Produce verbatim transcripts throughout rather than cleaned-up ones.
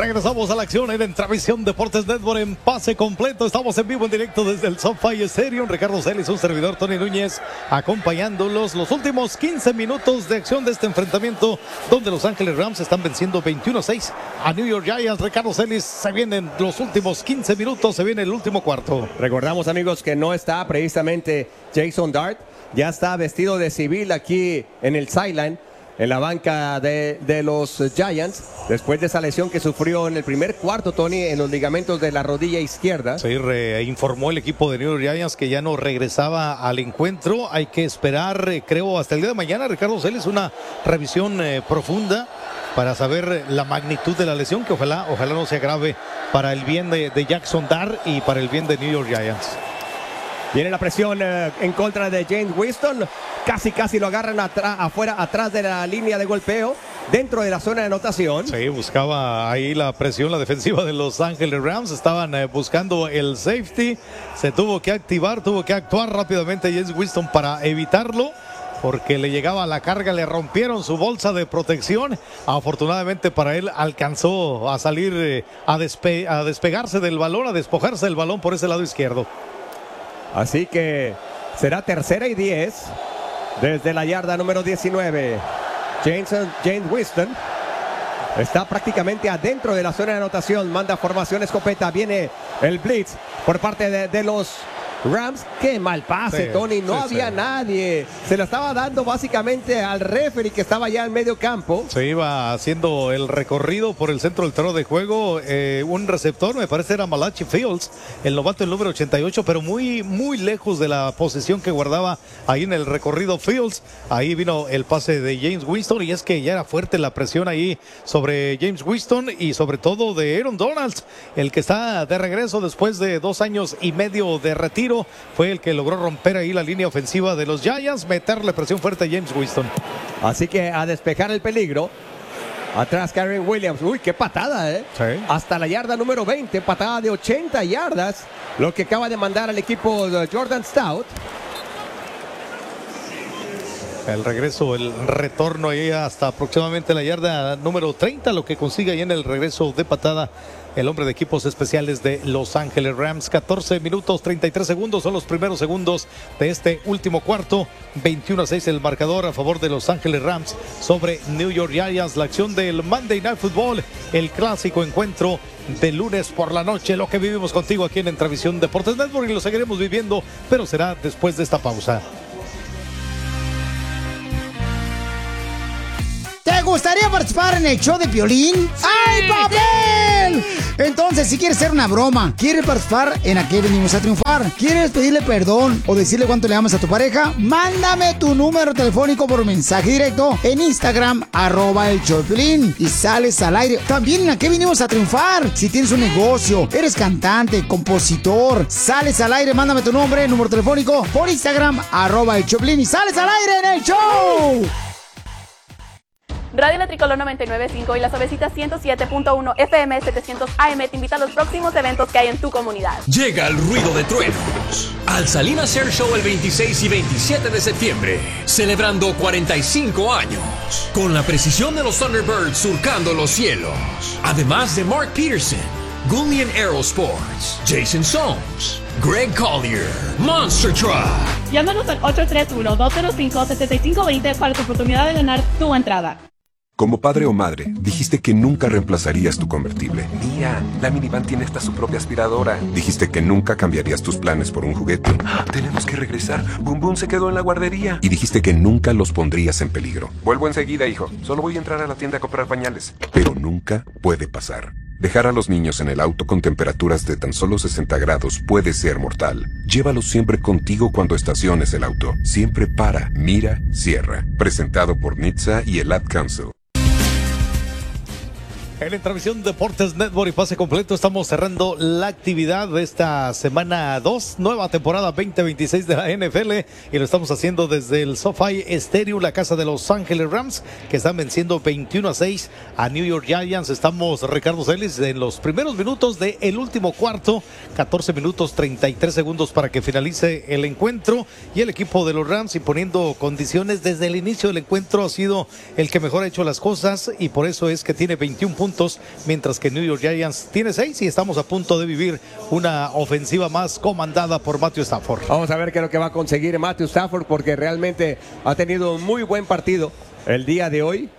Regresamos a la acción en Entravisión Deportes Network en pase completo. Estamos en vivo en directo desde el SoFi Stadium. Ricardo Celis, un servidor, Tony Núñez, acompañándolos los últimos quince minutos de acción de este enfrentamiento, donde Los Ángeles Rams están venciendo veintiuno a seis a New York Giants. Ricardo Celis, se vienen los últimos quince minutos, se viene el último cuarto. Recordamos, amigos, que no está precisamente Jason Dart, ya está vestido de civil aquí en el sideline, en la banca de, de los Giants, después de esa lesión que sufrió en el primer cuarto, Tony, en los ligamentos de la rodilla izquierda. Sí, re, informó el equipo de New York Giants que ya no regresaba al encuentro. Hay que esperar, eh, creo, hasta el día de mañana, Ricardo Celis, una revisión eh, profunda para saber la magnitud de la lesión, que ojalá, ojalá no se agrave para el bien de, de Jackson Dart y para el bien de New York Giants. Viene la presión eh, en contra de James Winston. Casi, casi lo agarran atrás, afuera, atrás de la línea de golpeo, dentro de la zona de anotación. Sí, buscaba ahí la presión, la defensiva de Los Ángeles Rams. Estaban eh, buscando el safety. Se tuvo que activar, tuvo que actuar rápidamente James Winston para evitarlo, porque le llegaba la carga, le rompieron su bolsa de protección. Afortunadamente para él alcanzó a salir, eh, a, despe a despegarse del balón, a despojarse del balón por ese lado izquierdo. Así que será tercera y diez desde la yarda número diecinueve. James, James Winston está prácticamente adentro de la zona de anotación. Manda formación escopeta. Viene el blitz por parte de, de los Rams. Qué mal pase, sí, Tony. No sí, había sí. nadie. Se lo estaba dando básicamente al referee que estaba ya en medio campo. Se iba haciendo el recorrido por el centro del terreno de juego. Eh, un receptor, me parece era Malachi Fields, el novato, el número ochenta y ocho, pero muy, muy lejos de la posición que guardaba ahí en el recorrido Fields. Ahí vino el pase de James Winston, y es que ya era fuerte la presión ahí sobre James Winston y sobre todo de Aaron Donald, el que está de regreso después de dos años y medio de retiro. Fue el que logró romper ahí la línea ofensiva de los Giants, meterle presión fuerte a James Winston. Así que a despejar el peligro. Atrás Kyren Williams. Uy, qué patada, ¿eh? Sí. Hasta la yarda número veinte, patada de ochenta yardas, lo que acaba de mandar al equipo de Jordan Stout. El regreso, el retorno ahí hasta aproximadamente la yarda número treinta, lo que consigue ahí en el regreso de patada el hombre de equipos especiales de Los Ángeles Rams. catorce minutos treinta y tres segundos son los primeros segundos de este último cuarto. veintiuno a seis el marcador a favor de Los Ángeles Rams sobre New York Giants. La acción del Monday Night Football, el clásico encuentro de lunes por la noche, lo que vivimos contigo aquí en Entravisión Deportes Network, y lo seguiremos viviendo, pero será después de esta pausa. ¿Te gustaría participar en el show de Piolín? ¡Sí! ¡Ay, papel! Entonces, si quieres hacer una broma, quieres participar en Aquí Venimos a Triunfar, quieres pedirle perdón o decirle cuánto le amas a tu pareja, mándame tu número telefónico por mensaje directo en Instagram, arroba el show de Piolín, y sales al aire. También en Aquí Venimos a Triunfar. Si tienes un negocio, eres cantante, compositor, sales al aire, mándame tu nombre, número telefónico por Instagram, arroba el show de Piolín, y sales al aire en el show. Radio La Tricolor noventa y nueve punto cinco y La Suavecita ciento siete punto uno F M setecientos A M te invita a los próximos eventos que hay en tu comunidad. Llega el ruido de truenos al Salinas Air Show el veintiséis y veintisiete de septiembre, celebrando cuarenta y cinco años, con la precisión de los Thunderbirds surcando los cielos. Además de Mark Peterson, Gullian Aerosports, Jason Soames, Greg Collier, Monster Truck. Llámanos al ocho tres uno, dos cero cinco, siete cinco dos cero para tu oportunidad de ganar tu entrada. Como padre o madre, dijiste que nunca reemplazarías tu convertible. Mira, la minivan tiene hasta su propia aspiradora. Dijiste que nunca cambiarías tus planes por un juguete. Tenemos que regresar. Boom Boom se quedó en la guardería. Y dijiste que nunca los pondrías en peligro. Vuelvo enseguida, hijo. Solo voy a entrar a la tienda a comprar pañales. Pero nunca puede pasar. Dejar a los niños en el auto con temperaturas de tan solo sesenta grados puede ser mortal. Llévalos siempre contigo cuando estaciones el auto. Siempre para, mira, cierra. Presentado por N H T S A y el Ad Council. En Entravisión Deportes Network y pase completo estamos cerrando la actividad de esta semana dos, nueva temporada veinte veintiséis de la N F L, y lo estamos haciendo desde el SoFi Stadium, la casa de Los Ángeles Rams, que están venciendo veintiuno a seis a New York Giants. Estamos, Ricardo Celis, en los primeros minutos del último cuarto, catorce minutos treinta y tres segundos para que finalice el encuentro, y el equipo de los Rams imponiendo condiciones desde el inicio del encuentro ha sido el que mejor ha hecho las cosas, y por eso es que tiene veintiún puntos puntos, mientras que New York Giants tiene seis y estamos a punto de vivir una ofensiva más comandada por Matthew Stafford. Vamos a ver qué es lo que va a conseguir Matthew Stafford, porque realmente ha tenido un muy buen partido el día de hoy.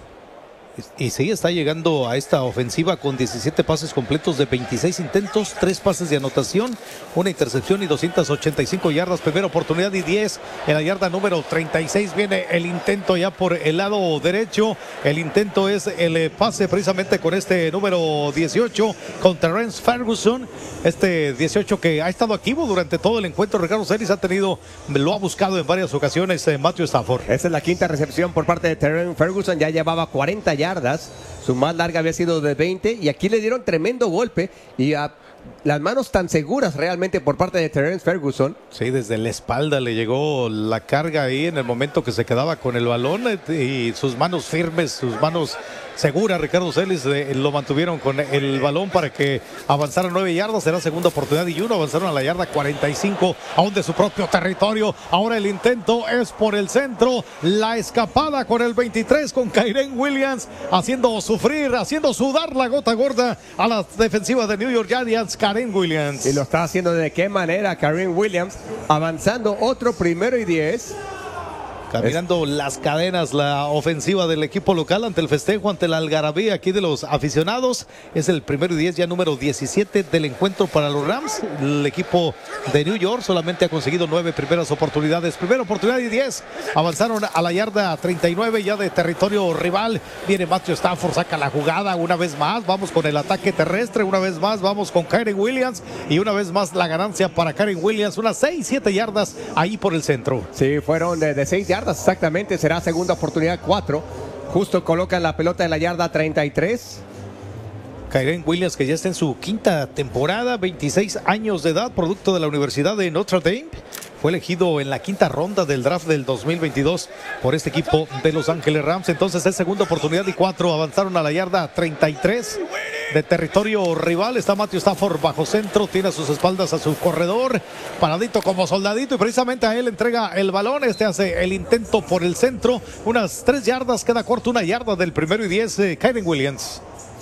Y sí, está llegando a esta ofensiva con diecisiete pases completos de veintiséis intentos, tres pases de anotación, una intercepción y doscientas ochenta y cinco yardas. Primera oportunidad y diez en la yarda número treinta y seis. Viene el intento ya por el lado derecho. El intento es el pase precisamente con este número dieciocho con Terrence Ferguson. Este dieciocho que ha estado activo durante todo el encuentro. Ricardo Celis ha tenido, lo ha buscado en varias ocasiones eh, Matthew Stafford. Esa es la quinta recepción por parte de Terrence Ferguson. Ya llevaba cuarenta yardas, su más larga había sido de veinte, y aquí le dieron tremendo golpe y a las manos tan seguras realmente por parte de Terrence Ferguson. Sí, desde la espalda le llegó la carga ahí en el momento que se quedaba con el balón, y sus manos firmes, sus manos seguras, Ricardo Celis, eh, lo mantuvieron con el balón para que avanzara nueve yardas. Será segunda oportunidad y uno. Avanzaron a la yarda cuarenta y cinco, aún de su propio territorio. Ahora el intento es por el centro, la escapada con el veintitrés con Kyren Williams, haciendo sufrir, haciendo sudar la gota gorda a la defensiva de New York Giants. Kyren Williams, y lo está haciendo de qué manera Kyren Williams, avanzando otro primero y diez. Caminando es... las cadenas la ofensiva del equipo local ante el festejo, ante la algarabía aquí de los aficionados. Es el primero y diez, ya número diecisiete del encuentro para los Rams. El equipo de New York solamente ha conseguido nueve primeras oportunidades. Primera oportunidad y diez. Avanzaron a la yarda treinta y nueve ya de territorio rival. Viene Matthew Stafford, saca la jugada una vez más. Vamos con el ataque terrestre, una vez más vamos con Kyren Williams, y una vez más la ganancia para Kyren Williams, unas seis, siete yardas ahí por el centro. Sí, fueron de, de seis yardas exactamente. Será segunda oportunidad, cuatro. Justo colocan la pelota en la yarda treinta y tres. Kyren Williams, que ya está en su quinta temporada, veintiséis años de edad, producto de la Universidad de Notre Dame. Fue elegido en la quinta ronda del draft del dos mil veintidós por este equipo de Los Ángeles Rams. Entonces es segunda oportunidad y cuatro. Avanzaron a la yarda treinta y tres de territorio rival. Está Matthew Stafford bajo centro, tiene a sus espaldas a su corredor, paradito como soldadito, y precisamente a él entrega el balón. Este hace el intento por el centro, unas tres yardas, queda corto, una yarda del primero y diez. eh, Kyren Williams.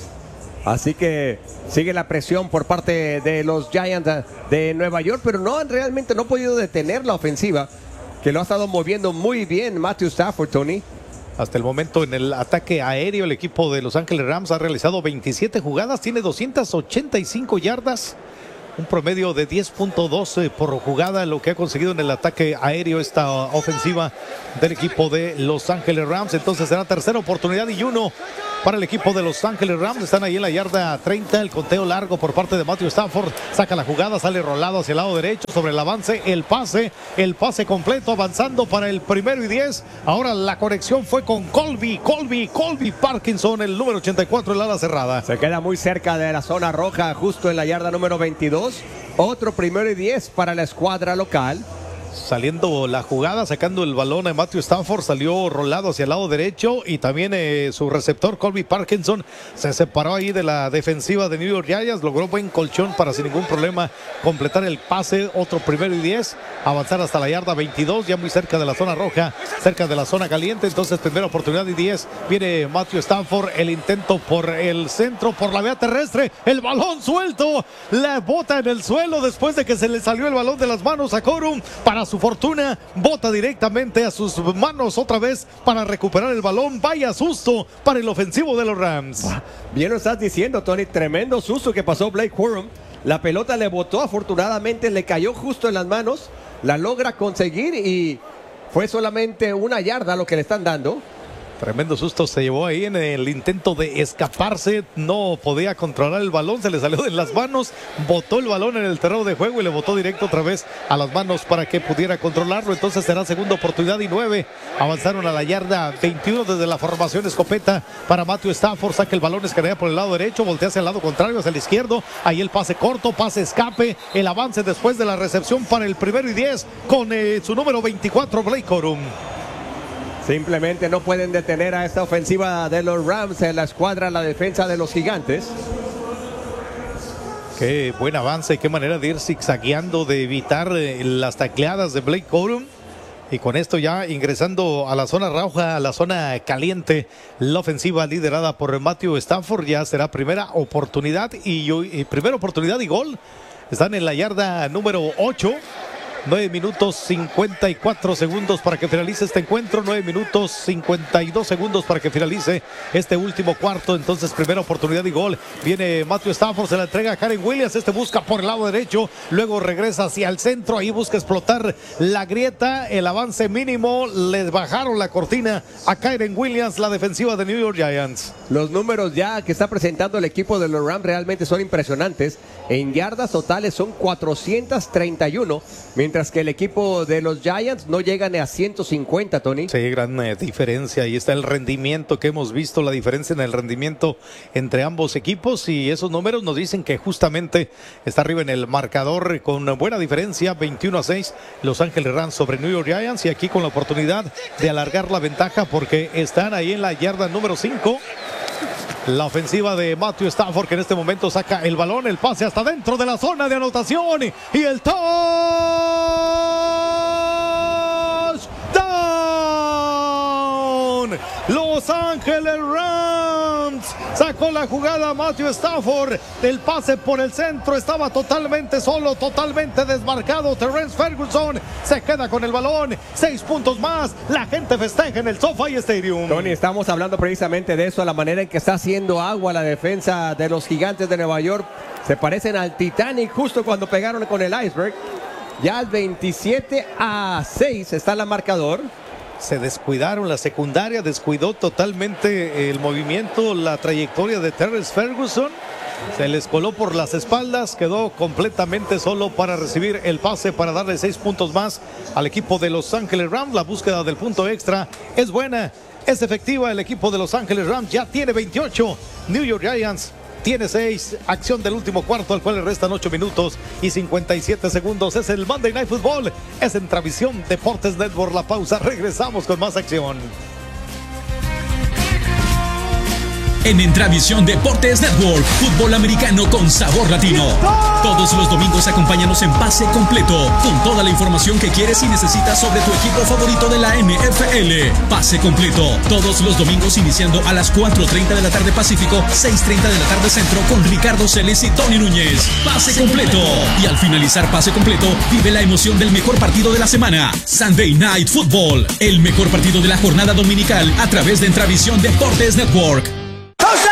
Así que sigue la presión por parte de los Giants de Nueva York, pero no realmente no ha podido detener la ofensiva, que lo ha estado moviendo muy bien Matthew Stafford, Tony. Hasta el momento en el ataque aéreo el equipo de Los Ángeles Rams ha realizado veintisiete jugadas, tiene doscientas ochenta y cinco yardas, un promedio de diez punto doce por jugada, lo que ha conseguido en el ataque aéreo esta ofensiva del equipo de Los Ángeles Rams. Entonces será tercera oportunidad y uno para el equipo de Los Ángeles Rams. Están ahí en la yarda treinta, el conteo largo por parte de Matthew Stafford, saca la jugada, sale rolado hacia el lado derecho, sobre el avance, el pase, el pase completo, avanzando para el primero y diez. Ahora la conexión fue con Colby, Colby, Colby Parkinson, el número ochenta y cuatro, el ala cerrada. Se queda muy cerca de la zona roja, justo en la yarda número veintidós. Otro primero y diez para la escuadra local. Saliendo la jugada, sacando el balón a Matthew Stafford, salió rolado hacia el lado derecho, y también eh, su receptor Colby Parkinson se separó ahí de la defensiva de New York Giants, logró buen colchón para sin ningún problema completar el pase. Otro primero y diez, avanzar hasta la yarda veintidós, ya muy cerca de la zona roja, cerca de la zona caliente. Entonces primera oportunidad y diez, viene Matthew Stafford, el intento por el centro, por la vía terrestre, el balón suelto, la bota en el suelo después de que se le salió el balón de las manos a Corum. Para su fortuna, bota directamente a sus manos otra vez para recuperar el balón. Vaya susto para el ofensivo de los Rams. Bien lo estás diciendo, Tony, tremendo susto que pasó Blake Corum. La pelota le botó, afortunadamente le cayó justo en las manos, la logra conseguir y fue solamente una yarda lo que le están dando. Tremendo susto se llevó ahí en el intento de escaparse, no podía controlar el balón, se le salió de las manos, botó el balón en el terreno de juego y le botó directo otra vez a las manos para que pudiera controlarlo. Entonces será segunda oportunidad y nueve. Avanzaron a la yarda veintiuno desde la formación escopeta para Matthew Stafford, saca el balón, escanea por el lado derecho, voltea hacia el lado contrario, hacia el izquierdo, ahí el pase corto, pase escape, el avance después de la recepción para el primero y diez con eh, su número veinticuatro, Blake Corum. Simplemente no pueden detener a esta ofensiva de los Rams en la escuadra, la defensa de los Gigantes. Qué buen avance, qué manera de ir zigzagueando, de evitar eh, las tacleadas de Blake Corum. Y con esto ya ingresando a la zona roja, a la zona caliente, la ofensiva liderada por Matthew Stafford ya será primera oportunidad y, y primera oportunidad y gol. Están en la yarda número ocho. nueve minutos cincuenta y cuatro segundos para que finalice este encuentro. nueve minutos cincuenta y dos segundos para que finalice este último cuarto. Entonces, primera oportunidad y gol. Viene Matthew Stafford, se la entrega a Karen Williams. Este busca por el lado derecho. Luego regresa hacia el centro. Ahí busca explotar la grieta. El avance mínimo. Les bajaron la cortina a Karen Williams, la defensiva de New York Giants. Los números ya que está presentando el equipo de los Rams realmente son impresionantes. En yardas totales son cuatrocientos treinta y uno, mientras que el equipo de los Giants no llega ni a ciento cincuenta, Tony. Sí, gran eh, diferencia. Ahí está el rendimiento que hemos visto, la diferencia en el rendimiento entre ambos equipos, y esos números nos dicen que justamente está arriba en el marcador con buena diferencia, veintiuno a seis, Los Ángeles Rams sobre New York Giants, y aquí con la oportunidad de alargar la ventaja porque están ahí en la yarda número cinco. La ofensiva de Matthew Stafford, que en este momento saca el balón, el pase hasta dentro de la zona de anotación y el touchdown. Los Ángeles Rams sacó la jugada Matthew Stafford. El pase por el centro estaba totalmente solo, totalmente desmarcado. Terrence Ferguson se queda con el balón. Seis puntos más. La gente festeja en el SoFi Stadium. Tony, estamos hablando precisamente de eso, la manera en que está haciendo agua la defensa de los Gigantes de Nueva York. Se parecen al Titanic justo cuando pegaron con el iceberg. Ya veintisiete a seis está el marcador. Se descuidaron, la secundaria descuidó totalmente el movimiento, la trayectoria de Terrence Ferguson. Se les coló por las espaldas, quedó completamente solo para recibir el pase para darle seis puntos más al equipo de Los Ángeles Rams. La búsqueda del punto extra es buena, es efectiva. El equipo de Los Ángeles Rams ya tiene veintiocho. New York Giants tiene seis. Acción del último cuarto, al cual le restan ocho minutos y cincuenta y siete segundos. Es el Monday Night Football. Es en Travisión Deportes Network. La pausa. Regresamos con más acción. En Entravisión Deportes Network, fútbol americano con sabor latino. Todos los domingos acompáñanos en Pase Completo, con toda la información que quieres y necesitas sobre tu equipo favorito de la N F L. Pase Completo, todos los domingos iniciando a las cuatro treinta de la tarde Pacífico, seis treinta de la tarde Centro, con Ricardo Celes y Tony Núñez. Pase Completo. Y al finalizar Pase Completo, vive la emoción del mejor partido de la semana. Sunday Night Football, el mejor partido de la jornada dominical a través de Entravisión Deportes Network.